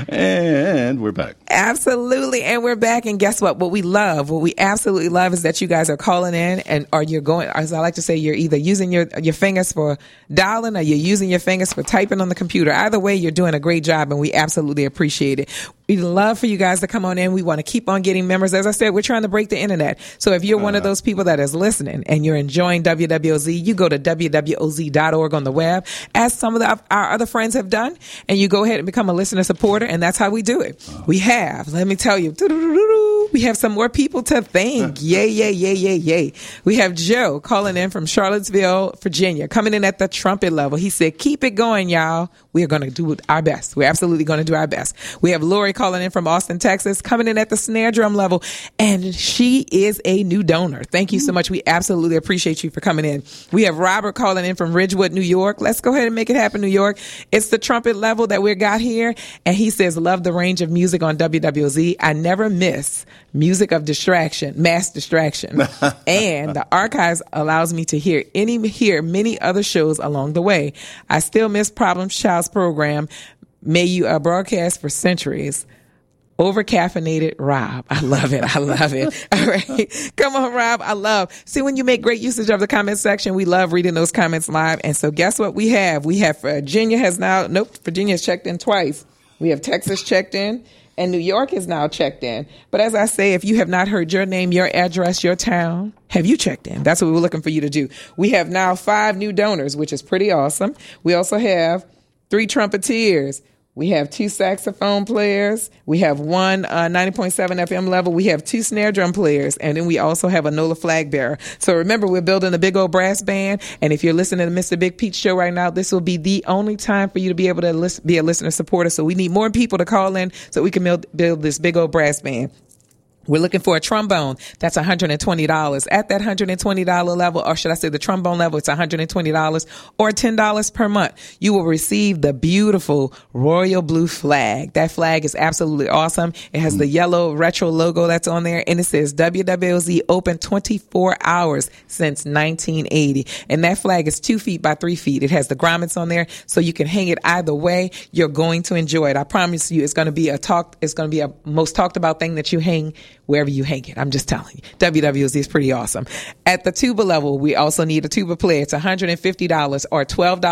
And we're back. Absolutely. And we're back. And guess what? What we absolutely love is that you guys are calling in or you're going, as I like to say, you're either using your fingers for dialing or you're using your fingers for typing on the computer. Either way, you're doing a great job and we absolutely appreciate it. We'd love for you guys to come on in. We want to keep on getting members. As I said, we're trying to break the internet. So if you're one of those people that is listening and you're enjoying WWOZ, you go to WWOZ.org on the web, as some of our other friends have done, and you go ahead and become a listener supporter, and that's how we do it. We have, let me tell you, we have some more people to thank. Yay. We have Joe calling in from Charlottesville, Virginia, coming in at the trumpet level. He said, keep it going, y'all. We are going to do our best. We're absolutely going to do our best. We have Lori calling in from Austin, Texas, coming in at the snare drum level, and she is a new donor. Thank you so much. We absolutely appreciate you for coming in. We have Robert calling in from Ridgewood, New York. Let's go ahead and make it happen, New York. It's the trumpet level that we got here, and he says, love the range of music on WWOZ. I never miss music of distraction, mass distraction. And the archives allows me to hear many other shows along the way. I still miss Problem Child's program. May you broadcast for centuries. Over caffeinated Rob. I love it. All right. Come on, Rob. See, when you make great usage of the comment section, we love reading those comments live. And so guess what we have? We have Virginia has checked in twice. We have Texas checked in. And New York is now checked in. But as I say, if you have not heard your name, your address, your town, have you checked in? That's what we're looking for you to do. We have now 5 new donors, which is pretty awesome. We also have 3 trumpeters. We have 2 saxophone players. We have 1 90.7 FM level. We have 2 snare drum players. And then we also have a NOLA flag bearer. So remember, we're building a big old brass band. And if you're listening to Mr. Big Pete show right now, this will be the only time for you to be able to be a listener supporter. So we need more people to call in so we can build this big old brass band. We're looking for a trombone. That's $120. At that $120 level, or should I say the trombone level, it's $120 or $10 per month. You will receive the beautiful royal blue flag. That flag is absolutely awesome. It has the yellow retro logo that's on there, and it says WWOZ open 24 hours since 1980. And that flag is 2 feet by 3 feet. It has the grommets on there, so you can hang it either way. You're going to enjoy it. I promise you, it's going to be a most talked about thing that you hang wherever you hang it. I'm just telling you. WWOZ is pretty awesome. At the tuba level, we also need a tuba player. It's $150 or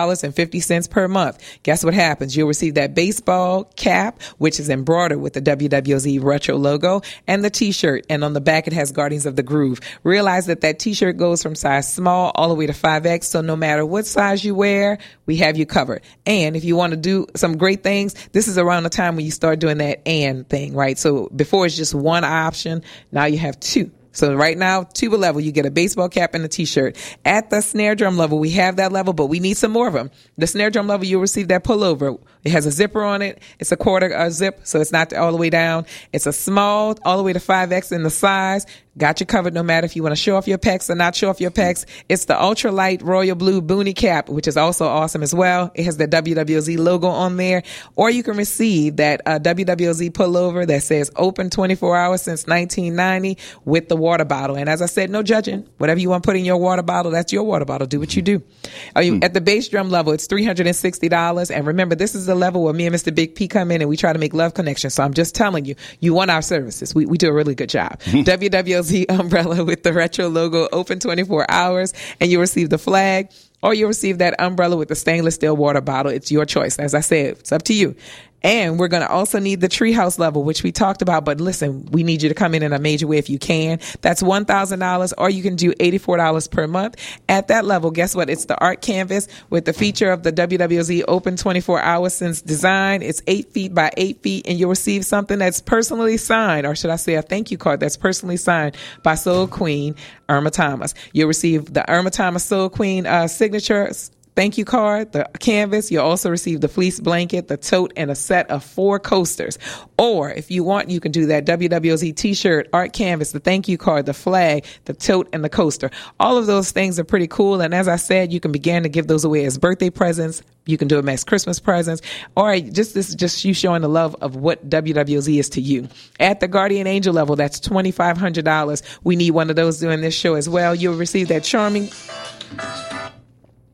$12.50 per month. Guess what happens? You'll receive that baseball cap, which is embroidered with the WWOZ retro logo, and the t-shirt. And on the back, it has Guardians of the Groove. Realize that t-shirt goes from size small all the way to 5X. So no matter what size you wear, we have you covered. And if you want to do some great things, this is around the time when you start doing that and thing, right? So before it's just one option, now you have 2. So right now, tuba level, you get a baseball cap and a t-shirt. At the snare drum level, we have that level, but we need some more of them. The snare drum level, you'll receive that pullover. It has a zipper on it. It's a quarter zip, so it's not all the way down. It's a small, all the way to 5X in the size. Got you covered no matter if you want to show off your pecs or not show off your pecs. It's the ultralight royal blue boonie cap, which is also awesome as well. It has the WWOZ logo on there. Or you can receive that WWOZ pullover that says open 24 hours since 1990 with the water bottle. And as I said, no judging. Whatever you want to put in your water bottle, that's your water bottle. Do what you do. At the bass drum level, it's $360. And remember, this is the level where me and Mr. Big P come in and we try to make love connections. So I'm just telling you, you want our services. We do a really good job. WWOZ umbrella with the retro logo, open 24 hours, and you receive the flag, or you receive that umbrella with the stainless steel water bottle. It's your choice. As I said, it's up to you. And we're going to also need the treehouse level, which we talked about. But listen, we need you to come in a major way if you can. That's $1,000, or you can do $84 per month. At that level, guess what? It's the art canvas with the feature of the WWOZ open 24 hours since design. It's 8 feet by 8 feet, and you'll receive something that's personally signed, or should I say a thank you card that's personally signed by Soul Queen Irma Thomas. You'll receive the Irma Thomas Soul Queen signature thank you card, the canvas. You'll also receive the fleece blanket, the tote, and a set of 4 coasters. Or if you want, you can do that WWOZ t-shirt, art canvas, the thank you card, the flag, the tote, and the coaster. All of those things are pretty cool. And as I said, you can begin to give those away as birthday presents. You can do them as Christmas presents, or just you showing the love of what WWOZ is to you. At the Guardian Angel level, that's $2,500. We need one of those doing this show as well. You'll receive that charming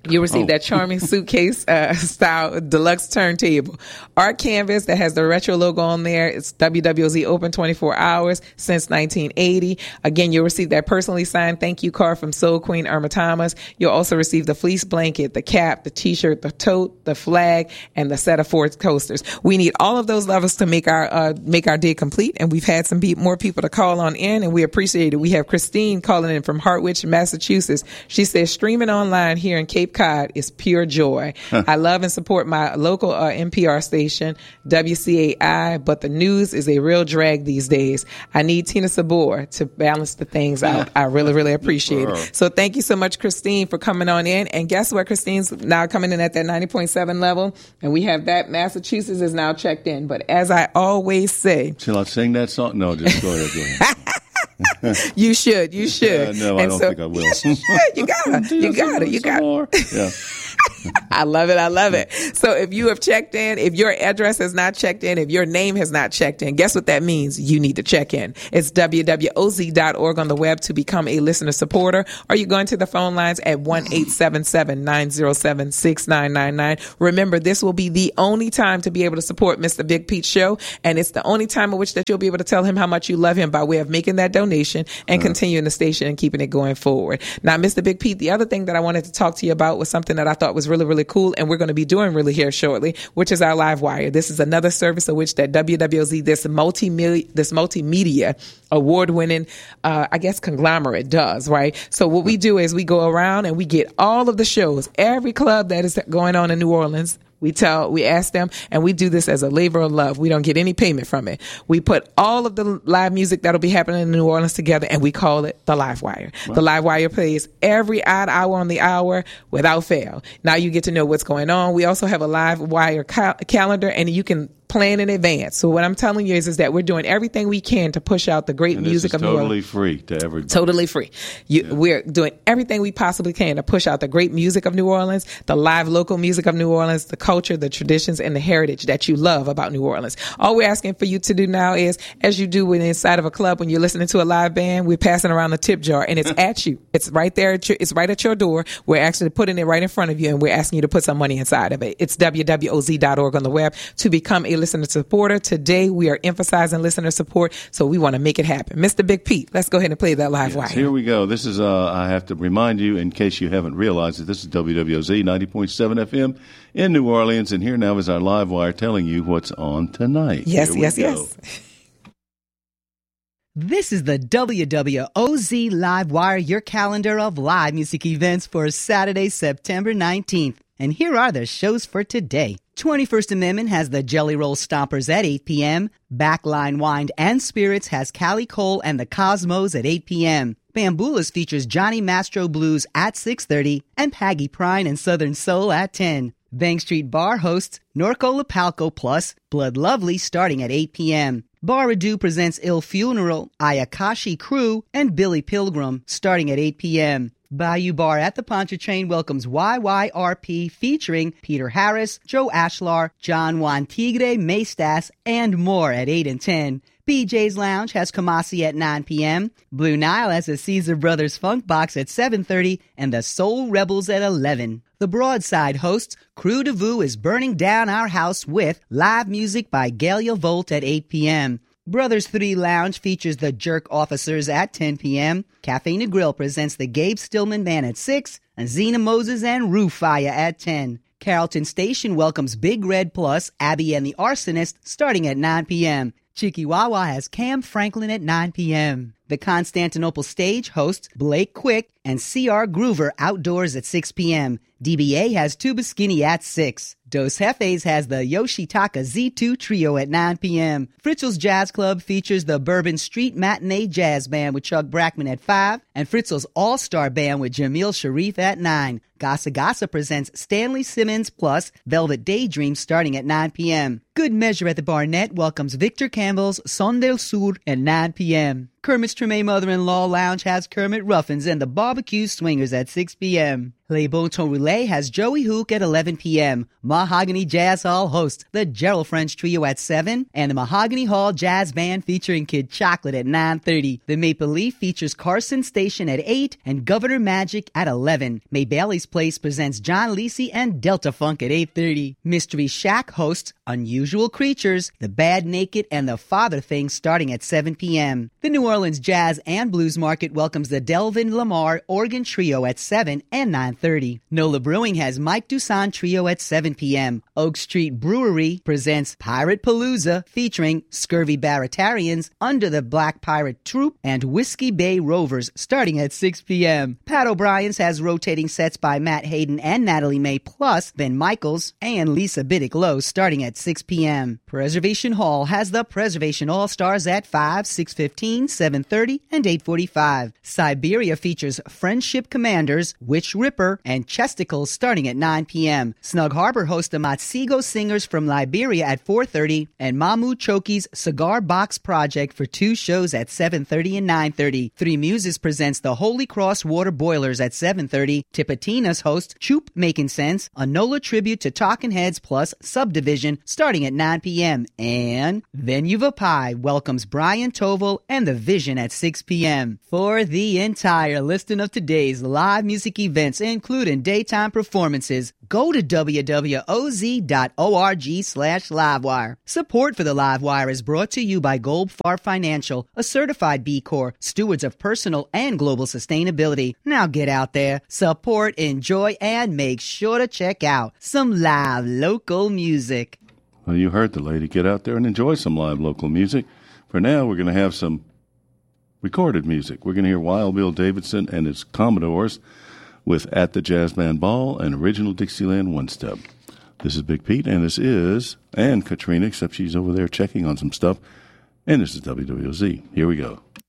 You'll receive that charming suitcase style deluxe turntable. Art canvas that has the retro logo on there. It's WWOZ open 24 hours since 1980. Again, you'll receive that personally signed thank you card from Soul Queen Irma Thomas. You'll also receive the fleece blanket, the cap, the t-shirt, the tote, the flag, and the set of 4 coasters. We need all of those levels to make our day complete. And we've had some more people to call on in, and we appreciate it. We have Christine calling in from Hartwich, Massachusetts. She says, streaming online here in Cape Cod is pure joy. I love and support my local NPR station, WCAI, but the news is a real drag these days. I need Tina Sabor to balance the things out. I really, really appreciate it. So thank you so much, Christine, for coming on in. And guess what? Christine's now coming in at that 90.7 level, and we have that. Massachusetts is now checked in. But as I always say... Shall I sing that song? No, just go ahead. You should. No, I don't think I will. You got it. Yeah. I love it. So if you have checked in, if your address has not checked in, if your name has not checked in, guess what that means? You need to check in. It's www.oz.org on the web to become a listener supporter, or you go into the phone lines at 1-877-907-6999. Remember, this will be the only time to be able to support Mr. Big Pete Show, and it's the only time in which that you'll be able to tell him how much you love him by way of making that donation and continuing the station and keeping it going forward. Now, Mr. Big Pete, the other thing that I wanted to talk to you about was something that I thought was really, really cool, and we're going to be doing really here shortly, which is our Live Wire. This is another service of which that WWOZ, this multimedia award-winning, conglomerate does, right? So what we do is we go around and we get all of the shows, every club that is going on in New Orleans. We ask them, and we do this as a labor of love. We don't get any payment from it. We put all of the live music that'll be happening in New Orleans together, and we call it the Live Wire. Wow. The Live Wire plays every odd hour on the hour without fail. Now you get to know what's going on. We also have a Live Wire calendar, and you can plan in advance. So what I'm telling you is that we're doing everything we can to push out the great music of New Orleans. Totally free to everybody. Totally free. We're doing everything we possibly can to push out the great music of New Orleans, the live local music of New Orleans, the culture, the traditions, and the heritage that you love about New Orleans. All we're asking for you to do now is, as you do when inside of a club, when you're listening to a live band, we're passing around the tip jar, and it's at you. It's right there. It's right at your door. We're actually putting it right in front of you, and we're asking you to put some money inside of it. It's www.oz.org on the web to become a listener supporter. Today, we are emphasizing listener support, so we want to make it happen. Mr. Big Pete, let's go ahead and play that Live Wire. Here we go. This is, I have to remind you, in case you haven't realized it, this is WWOZ 90.7 FM in New Orleans, and here now is our Live Wire telling you what's on tonight. Yes. This is the WWOZ Live Wire, your calendar of live music events for Saturday, September 19th. And here are the shows for today. 21st Amendment has the Jelly Roll Stompers at 8 p.m. Backline Wine and Spirits has Callie Cole and the Cosmos at 8 p.m. Bamboolas features Johnny Mastro Blues at 6:30 and Paggy Prine and Southern Soul at 10. Bank Street Bar hosts Norco Lapalco plus Blood Lovely starting at 8 p.m. Bar Redu presents Il Funeral, Ayakashi Crew, and Billy Pilgrim starting at 8 p.m. Bayou Bar at the Pontchartrain welcomes YYRP featuring Peter Harris, Joe Ashlar, John Juan Tigre, Maestas, and more at 8 and 10. BJ's Lounge has Kamasi at 9 p.m. Blue Nile has the Caesar Brothers Funk Box at 7:30 and the Soul Rebels at 11. The Broadside hosts Crew de Vue is burning down our house with live music by Galia Volt at 8 p.m. Brothers 3 Lounge features the Jerk Officers at 10 p.m. Cafe Negril presents the Gabe Stillman Band at 6, and Zena Moses and Rufaya at 10. Carrollton Station welcomes Big Red Plus, Abby and the Arsonist starting at 9 p.m. Chikiwawa has Cam Franklin at 9 p.m. The Constantinople Stage hosts Blake Quick and C.R. Groover outdoors at 6 p.m. DBA has Tuba Skinny at 6. Dos Jefes has the Yoshitaka Z2 Trio at 9 p.m. Fritzl's Jazz Club features the Bourbon Street Matinee Jazz Band with Chuck Brackman at 5, and Fritzl's All-Star Band with Jamil Sharif at 9. Gasa Gasa presents Stanley Simmons plus Velvet Daydream starting at 9 p.m. Good Measure at the Barnett welcomes Victor Campbell's Son del Sur at 9 p.m. Kermit's Treme Mother-in-Law Lounge has Kermit Ruffins and the Barbecue Swingers at 6 p.m. Les Bon Ton Roulette has Joey Hook at 11 p.m. Mahogany Jazz Hall hosts the Gerald French Trio at 7, and the Mahogany Hall Jazz Band featuring Kid Chocolate at 9:30. The Maple Leaf features Carson Station at 8 and Governor Magic at 11. May Bailey's Place presents John Lisi and Delta Funk at 8:30. Mystery Shack hosts Unusual Creatures, The Bad Naked, and The Father Thing starting at 7 p.m. The New Orleans Jazz and Blues Market welcomes the Delvin Lamar Organ Trio at 7 and 9:30. NOLA Brewing has Mike Dusan Trio at 7 p.m. Oak Street Brewery presents Pirate Palooza featuring Scurvy Baratarians, Under the Black Pirate Troupe, and Whiskey Bay Rovers starting at 6 p.m. Pat O'Brien's has rotating sets by Matt Hayden and Natalie May, plus Ben Michaels and Lisa Biddick Lowe starting at 6 p.m. Preservation Hall has the Preservation All-Stars at 5, 6:15, 7:30, and 8:45. Siberia features Friendship Commanders, Witch Ripper, and Chesticles starting at 9 p.m. Snug Harbor hosts the Matsigo Singers from Liberia at 4:30, and Mamu Choki's Cigar Box Project for 2 shows at 7:30 and 9:30. Three Muses presents the Holy Cross Water Boilers at 7:30. Tipitina's host Choop Making Sense, a NOLA tribute to Talking Heads plus Subdivision starting at 9 p.m. And Venue Vapai welcomes Brian Toval and The Vision at 6 p.m. For the entire listing of today's live music events, including daytime performances, go to www.oz.org/livewire. Support for the Livewire is brought to you by Goldfarb Financial, a certified B Corp, stewards of personal and global sustainability. Now get out there, support, enjoy, and make sure to check out some live local music. Well, you heard the lady. Get out there and enjoy some live local music. For now, we're going to have some recorded music. We're going to hear Wild Bill Davidson and his Commodores with At the Jazz Band Ball and Original Dixieland One Step. This is Big Pete, and this is, and Katrina, except she's over there checking on some stuff, and this is WWOZ. Here we go.